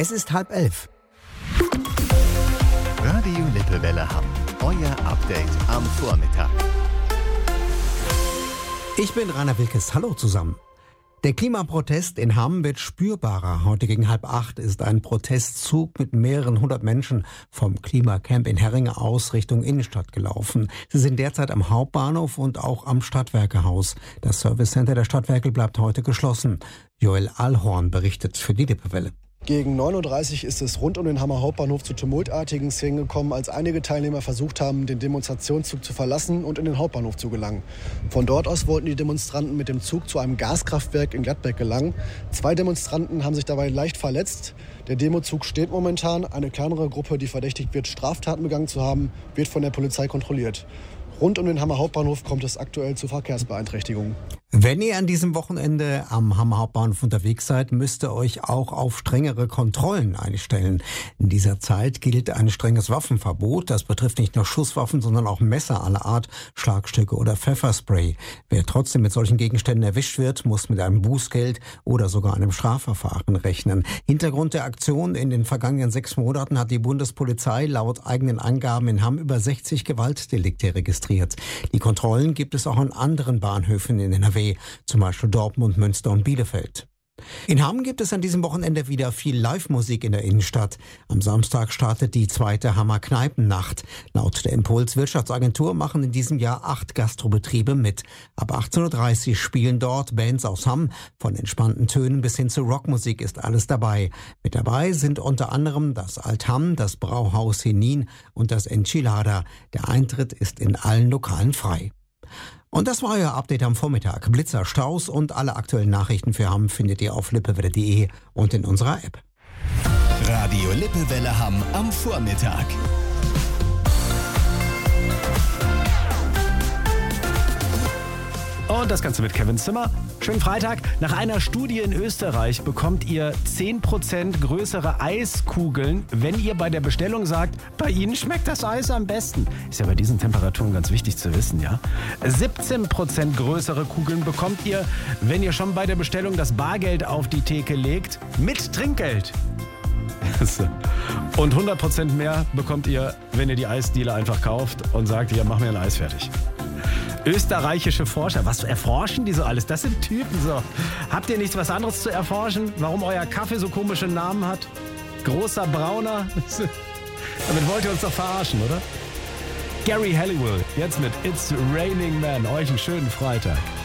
Es ist 10:30. Radio Lippewelle Hamm. Euer Update am Vormittag. Ich bin Rainer Wilkes. Hallo zusammen. Der Klimaprotest in Hamm wird spürbarer. Heute gegen 7:30 ist ein Protestzug mit mehreren hundert Menschen vom Klimacamp in Herringe aus Richtung Innenstadt gelaufen. Sie sind derzeit am Hauptbahnhof und auch am Stadtwerkehaus. Das Servicecenter der Stadtwerke bleibt heute geschlossen. Joel Allhorn berichtet für die Lippewelle. Gegen 9:30 Uhr ist es rund um den Hammer Hauptbahnhof zu tumultartigen Szenen gekommen, als einige Teilnehmer versucht haben, den Demonstrationszug zu verlassen und in den Hauptbahnhof zu gelangen. Von dort aus wollten die Demonstranten mit dem Zug zu einem Gaskraftwerk in Gladbeck gelangen. 2 Demonstranten haben sich dabei leicht verletzt. Der Demozug steht momentan. Eine kleinere Gruppe, die verdächtigt wird, Straftaten begangen zu haben, wird von der Polizei kontrolliert. Rund um den Hammer Hauptbahnhof kommt es aktuell zu Verkehrsbeeinträchtigungen. Wenn ihr an diesem Wochenende am Hammer Hauptbahnhof unterwegs seid, müsst ihr euch auch auf strengere Kontrollen einstellen. In dieser Zeit gilt ein strenges Waffenverbot. Das betrifft nicht nur Schusswaffen, sondern auch Messer aller Art, Schlagstücke oder Pfefferspray. Wer trotzdem mit solchen Gegenständen erwischt wird, muss mit einem Bußgeld oder sogar einem Strafverfahren rechnen. Hintergrund der Aktion: in den vergangenen 6 Monaten hat die Bundespolizei laut eigenen Angaben in Hamm über 60 Gewaltdelikte registriert. Die Kontrollen gibt es auch an anderen Bahnhöfen in NRW. Zum Beispiel Dortmund, Münster und Bielefeld. In Hamm gibt es an diesem Wochenende wieder viel Live-Musik in der Innenstadt. Am Samstag startet die 2. Hammer Kneipennacht. Laut der Impuls Wirtschaftsagentur machen in diesem Jahr 8 Gastrobetriebe mit. Ab 18:30 Uhr spielen dort Bands aus Hamm. Von entspannten Tönen bis hin zu Rockmusik ist alles dabei. Mit dabei sind unter anderem das Alt-Hamm, das Brauhaus Henin und das Enchilada. Der Eintritt ist in allen Lokalen frei. Und das war euer Update am Vormittag. Blitzer, Staus und alle aktuellen Nachrichten für Hamm findet ihr auf lippewelle.de und in unserer App. Radio Lippewelle Hamm am Vormittag. Und das Ganze mit Kevin Zimmer. Schönen Freitag. Nach einer Studie in Österreich bekommt ihr 10% größere Eiskugeln, wenn ihr bei der Bestellung sagt, bei Ihnen schmeckt das Eis am besten. Ist ja bei diesen Temperaturen ganz wichtig zu wissen, ja? 17% größere Kugeln bekommt ihr, wenn ihr schon bei der Bestellung das Bargeld auf die Theke legt, mit Trinkgeld. Und 100% mehr bekommt ihr, wenn ihr die Eisdiele einfach kauft und sagt, ja, mach mir ein Eis fertig. Österreichische Forscher, was erforschen die so alles? Das sind Typen so. Habt ihr nichts was anderes zu erforschen? Warum euer Kaffee so komische Namen hat? Großer Brauner? Damit wollt ihr uns doch verarschen, oder? Gary Halliwell, jetzt mit It's Raining Man. Euch einen schönen Freitag.